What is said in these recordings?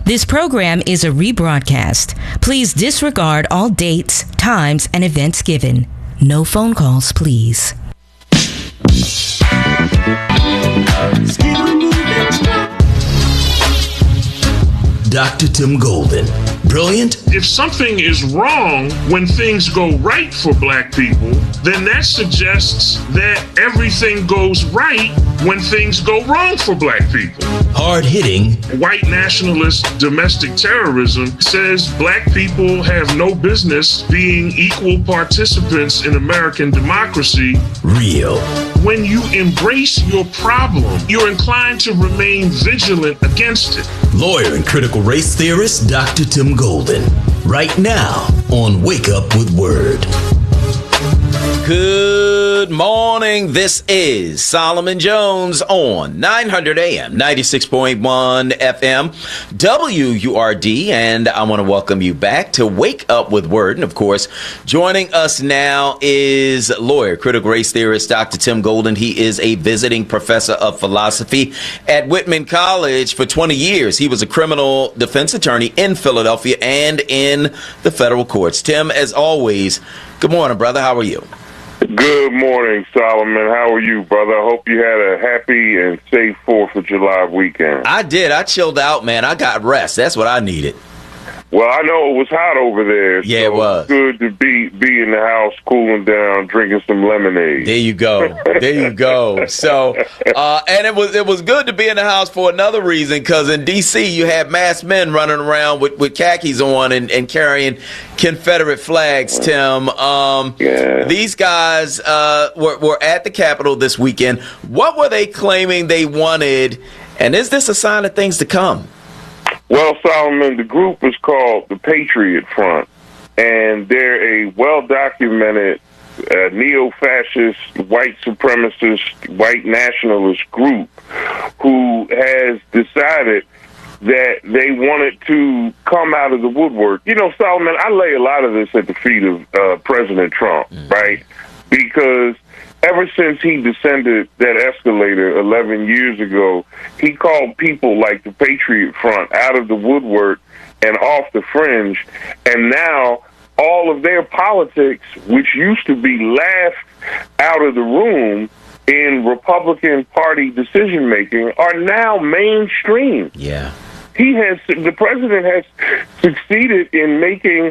This program is a rebroadcast. Please disregard all dates, times, and events given. No phone calls, please. Dr. Tim Golden. Brilliant? If something is wrong when things go right for black people, then that suggests that everything goes right when things go wrong for black people. Hard-hitting. White nationalist domestic terrorism says black people have no business being equal participants in American democracy. Real. When you embrace your problem, you're inclined to remain vigilant against it. Lawyer and critical race theorist, Dr. Tim Golden. Right now on Wake Up with Word. Good morning. This is Solomon Jones on 900 AM, 96.1 FM, WURD, and I want to welcome you back to Wake Up with Word. And, of course, joining us now is lawyer, critical race theorist, Dr. Tim Golden. He is a visiting professor of philosophy at Whitman College for 20 years. He was a criminal defense attorney in Philadelphia and in the federal courts. Tim, as always, good morning, brother. How are you? Good morning, Solomon. How are you, brother? I hope you had a happy and safe 4th of July weekend. I did. I chilled out, man. I got rest. That's what I needed. Well, I know it was hot over there. Yeah, so it was. Good to be in the house, cooling down, drinking some lemonade. There you go. There you go. So, and it was good to be in the house for another reason, because in D.C. you had masked men running around with khakis on and carrying Confederate flags, Tim. These guys were at the Capitol this weekend. What were they claiming they wanted, and is this a sign of things to come? Well, Solomon, the group is called the Patriot Front, and they're a well-documented neo-fascist, white supremacist, white nationalist group who has decided that they wanted to come out of the woodwork. You know, Solomon, I lay a lot of this at the feet of President Trump, right? Because ever since he descended that escalator 11 years ago, he called people like the Patriot Front out of the woodwork and off the fringe. And now all of their politics, which used to be laughed out of the room in Republican Party decision-making, are now mainstream. Yeah. The president has succeeded in making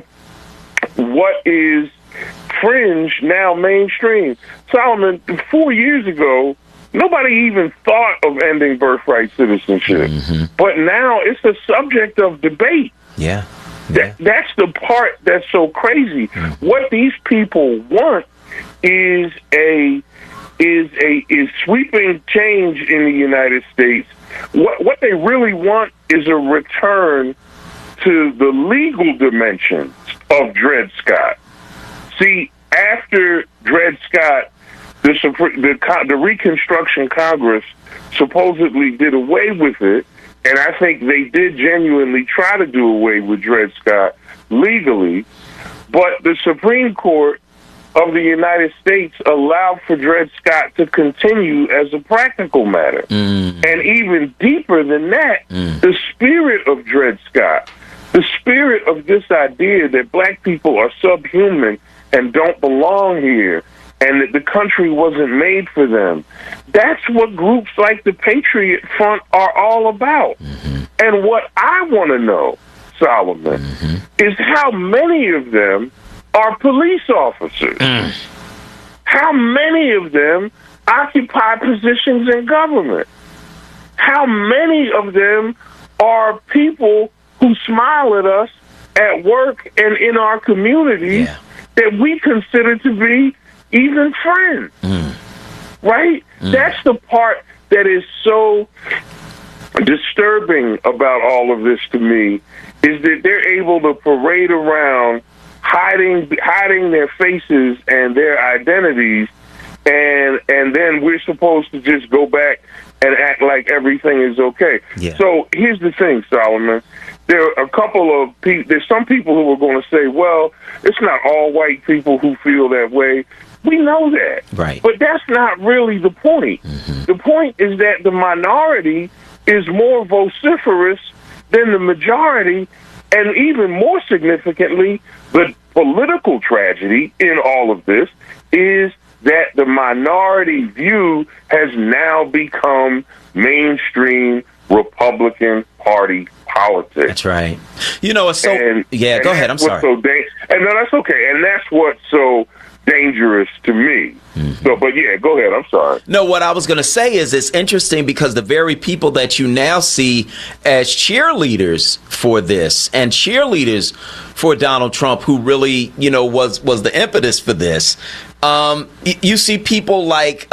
what is fringe now mainstream. Solomon, 4 years ago, nobody even thought of ending birthright citizenship. Mm-hmm. But now it's a subject of debate. Yeah. That's the part that's so crazy. Mm-hmm. What these people want is sweeping change in the United States. What they really want is a return to the legal dimensions of Dred Scott. See, after Dred Scott, the Reconstruction Congress supposedly did away with it, and I think they did genuinely try to do away with Dred Scott legally, but the Supreme Court of the United States allowed for Dred Scott to continue as a practical matter. And even deeper than that, the spirit of Dred Scott, the spirit of this idea that black people are subhuman and don't belong here, and that the country wasn't made for them. That's what groups like the Patriot Front are all about. And what I want to know, Solomon, is how many of them are police officers? How many of them occupy positions in government? How many of them are people who smile at us at work and in our communities that we consider to be even friends? Right? That's the part that is so disturbing about all of this to me, is that they're able to parade around hiding their faces and their identities, and then we're supposed to just go back and act like everything is okay. So here's the thing, Solomon. There are a couple of people, there's some people who are going to say, well, it's not all white people who feel that way. We know that. Right. But that's not really the point. The point is that the minority is more vociferous then the majority, and even more significantly, the political tragedy in all of this is that the minority view has now become mainstream Republican Party politics. That's right. You know, it's so... go ahead. I'm sorry. No, that's okay. And that's what's so dangerous to me. So, but yeah, go ahead. I'm sorry. No, what I was going to say is it's interesting because the very people that you now see as cheerleaders for this and cheerleaders for Donald Trump, who really, you know, was the impetus for this, you see people like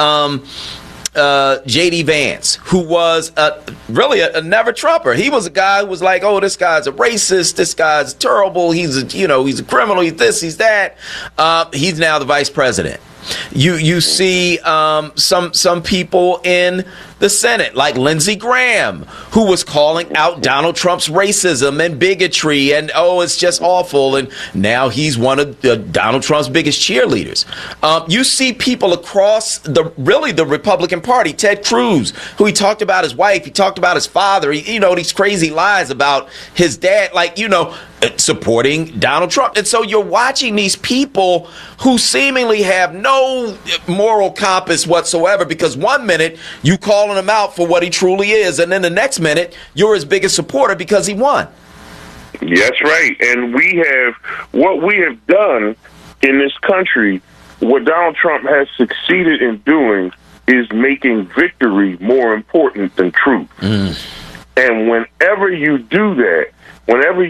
J.D. Vance, who was really a never Trumper. He was a guy who was like, oh, this guy's a racist. This guy's terrible. He's a criminal. He's this, he's that. He's now the vice president. You see some people in the Senate, like Lindsey Graham, who was calling out Donald Trump's racism and bigotry, and it's just awful. And now he's one of Donald Trump's biggest cheerleaders. You see people across the Republican Party, Ted Cruz, who he talked about his wife, he talked about his father, these crazy lies about his dad, supporting Donald Trump. And so you're watching these people who seemingly have no moral compass whatsoever, because one minute you calling him out for what he truly is, and then the next minute you're his biggest supporter because he won. That's right. And what we have done in this country, what Donald Trump has succeeded in doing is making victory more important than truth. And whenever you do that, whenever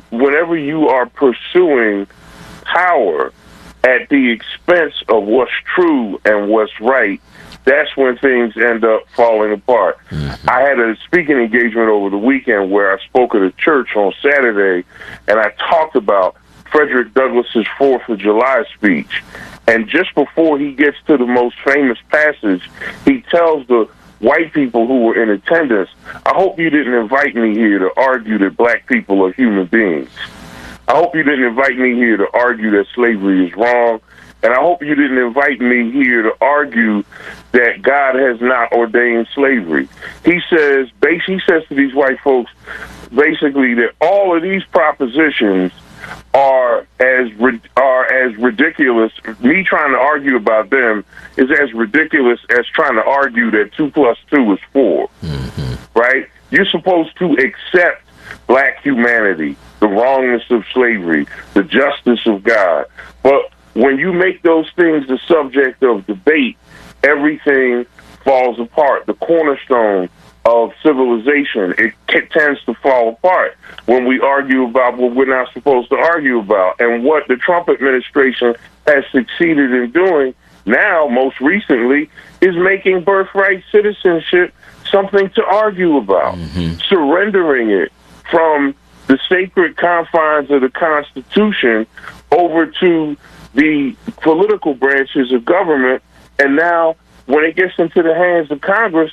you are pursuing power at the expense of what's true and what's right, that's when things end up falling apart. I had a speaking engagement over the weekend where I spoke at a church on Saturday, and I talked about Frederick Douglass's 4th of July speech. And just before he gets to the most famous passage, he tells the white people who were in attendance, I hope you didn't invite me here to argue that black people are human beings. I hope you didn't invite me here to argue that slavery is wrong. And I hope you didn't invite me here to argue that God has not ordained slavery. He says to these white folks, basically, that all of these propositions are as ridiculous. Me trying to argue about them is as ridiculous as trying to argue that 2 + 2 is 4. Right? You're supposed to accept black humanity, the wrongness of slavery, the justice of God. But when you make those things the subject of debate, everything falls apart. The cornerstone of civilization, it tends to fall apart when we argue about what we're not supposed to argue about. And what the Trump administration has succeeded in doing now, most recently, is making birthright citizenship something to argue about, surrendering it from the sacred confines of the Constitution over to the political branches of government. And now, when it gets into the hands of Congress,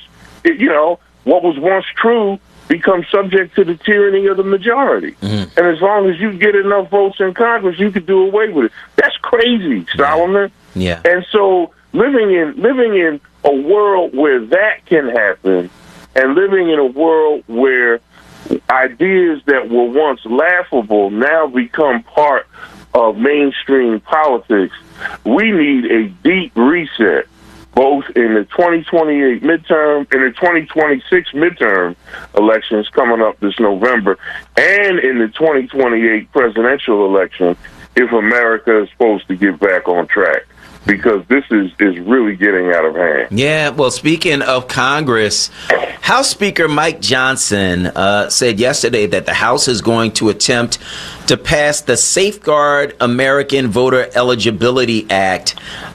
what was once true becomes subject to the tyranny of the majority. And as long as you get enough votes in Congress, you can do away with it. That's crazy, Solomon. Yeah. And so living in a world where that can happen, and living in a world where ideas that were once laughable now become part of mainstream politics, we need a deep reset, both in the 2028 midterm and the 2026 midterm elections coming up this November, and in the 2028 presidential election, if America is supposed to get back on track. Because this is really getting out of hand. Yeah, well, speaking of Congress, House Speaker Mike Johnson said yesterday that the House is going to attempt to pass the Safeguard American Voter Eligibility Act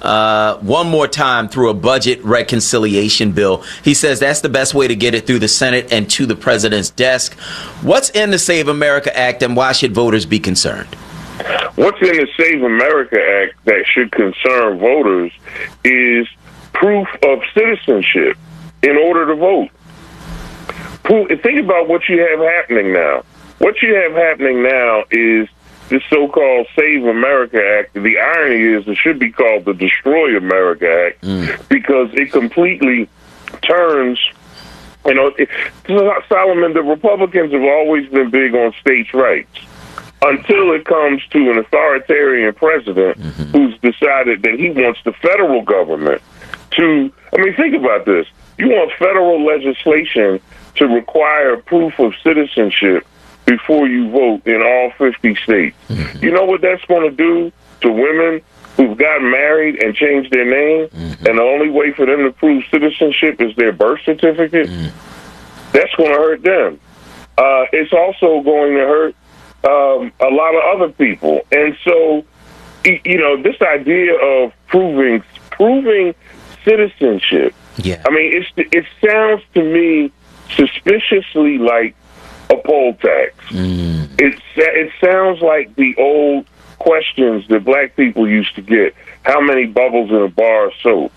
one more time through a budget reconciliation bill. He says that's the best way to get it through the Senate and to the president's desk. What's in the Save America Act, and why should voters be concerned? What's in the Save America Act that should concern voters is proof of citizenship in order to vote. Think about what you have happening now. What you have happening now is this so-called Save America Act. The irony is it should be called the Destroy America Act because it completely turns You know, Solomon, the Republicans have always been big on states' rights until it comes to an authoritarian president who's decided that he wants the federal government to, I mean, think about this. You want federal legislation to require proof of citizenship before you vote in all 50 states. You know what that's going to do to women who've gotten married and changed their name, and the only way for them to prove citizenship is their birth certificate? That's going to hurt them. It's also going to hurt a lot of other people. And so, you know, this idea of proving citizenship, I mean, it sounds to me suspiciously like a poll tax. It sounds like the old questions that black people used to get. How many bubbles in a bar of soap?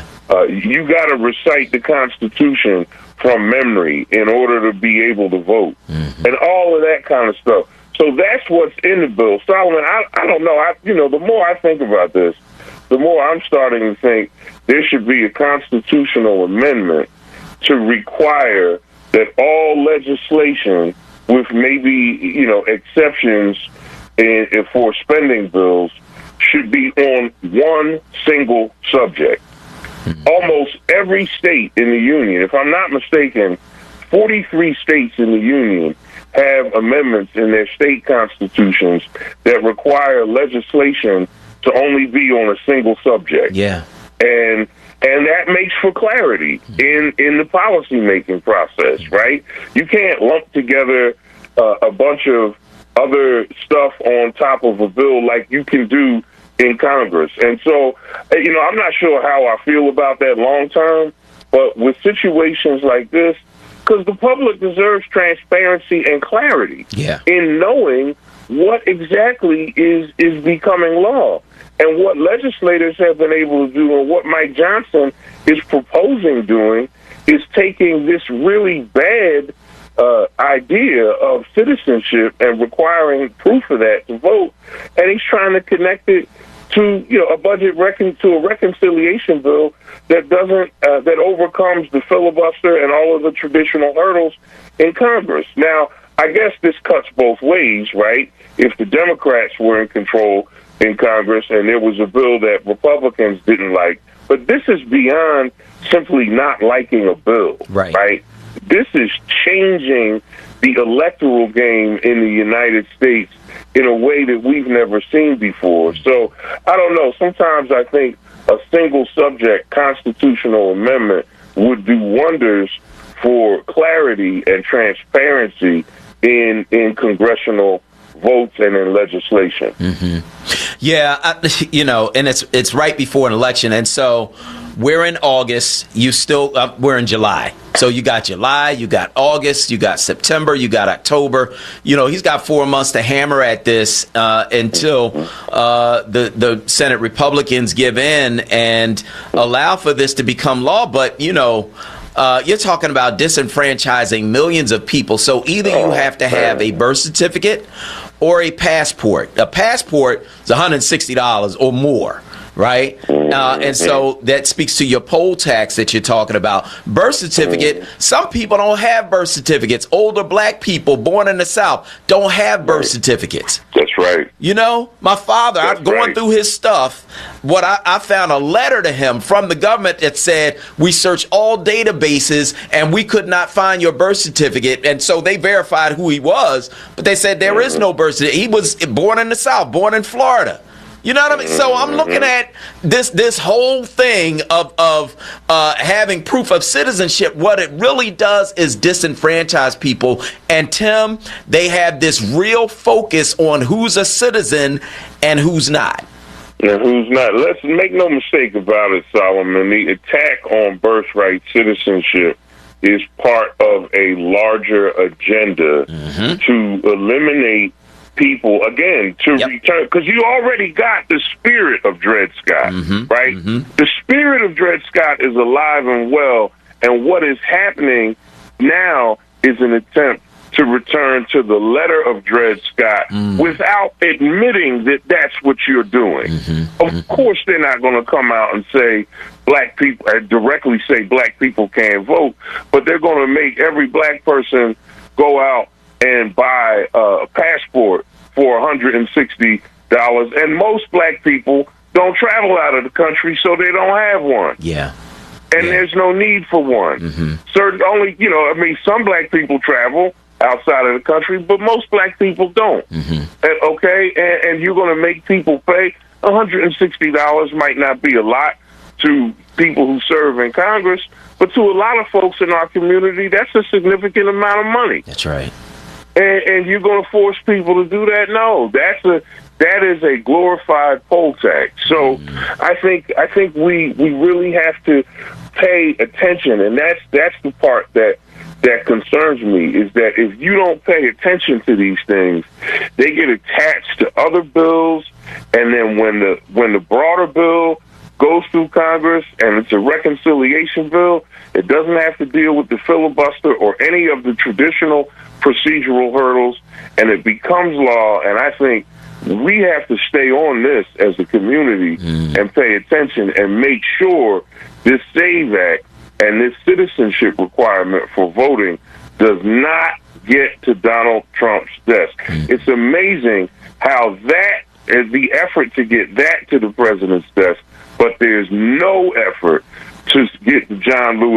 You got to recite the Constitution from memory in order to be able to vote, and all of that kind of stuff. So that's what's in the bill. Solomon, I don't know. You know, the more I think about this, the more I'm starting to think there should be a constitutional amendment to require that all legislation, with maybe, you know, exceptions for spending bills, should be on one single subject. Almost every state in the union, if I'm not mistaken, 43 states in the union have amendments in their state constitutions that require legislation to only be on a single subject. And that makes for clarity in the policy-making process, right? You can't lump together a bunch of other stuff on top of a bill like you can do in Congress. And so, you know, I'm not sure how I feel about that long term, but with situations like this, because the public deserves transparency and clarity in knowing what exactly is becoming law. And what legislators have been able to do, and what Mike Johnson is proposing doing, is taking this really bad idea of citizenship and requiring proof of that to vote, and he's trying to connect it to, you know, to a reconciliation bill that doesn't that overcomes the filibuster and all of the traditional hurdles in Congress. Now, I guess this cuts both ways, right? If the Democrats were in control in Congress and there was a bill that Republicans didn't like, but this is beyond simply not liking a bill, right? This is changing the electoral game in the United States in a way that we've never seen before. So, I don't know. Sometimes I think a single subject constitutional amendment would do wonders for clarity and transparency in congressional votes and in legislation. You know, and it's right before an election, and so we're in August. We're in July. So you got July, you got August, you got September, you got October. You know, he's got 4 months to hammer at this until the Senate Republicans give in and allow for this to become law. But, you know, you're talking about disenfranchising millions of people. So either you have to have a birth certificate or a passport. A passport is $160 or more. Right? And so that speaks to your poll tax that you're talking about. Birth certificate, some people don't have birth certificates. Older black people born in the South don't have birth certificates. That's right. You know, my father, I'm going through his stuff. I found a letter to him from the government that said, we searched all databases and we could not find your birth certificate. And so they verified who he was, but they said there is no birth certificate. He was born in the South, born in Florida. You know what I mean? So I'm looking at this whole thing of having proof of citizenship. What it really does is disenfranchise people. And Tim, they have this real focus on who's a citizen and who's not. And who's not. Let's make no mistake about it, Solomon. The attack on birthright citizenship is part of a larger agenda to eliminate people, again, to return, because you already got the spirit of Dred Scott, right? The spirit of Dred Scott is alive and well, and what is happening now is an attempt to return to the letter of Dred Scott without admitting that that's what you're doing. Of course, they're not going to come out and say black people, directly say black people can't vote, but they're going to make every black person go out and buy a passport for $160. And most black people don't travel out of the country, so they don't have one. Yeah. And there's no need for one. Some black people travel outside of the country, but most black people don't. Okay? And you're going to make people pay $160 might not be a lot to people who serve in Congress, but to a lot of folks in our community, that's a significant amount of money. That's right. And you're going to force people to do that? No, that is a glorified poll tax. So I think we really have to pay attention, and that's the part that concerns me, is that if you don't pay attention to these things, they get attached to other bills, and then when the broader bill goes through Congress and it's a reconciliation bill, it doesn't have to deal with the filibuster or any of the traditional procedural hurdles, and it becomes law. And I think we have to stay on this as a community and pay attention and make sure this SAVE Act and this citizenship requirement for voting does not get to Donald Trump's desk. It's amazing how that is the effort to get that to the president's desk, but there's no effort to get John Lewis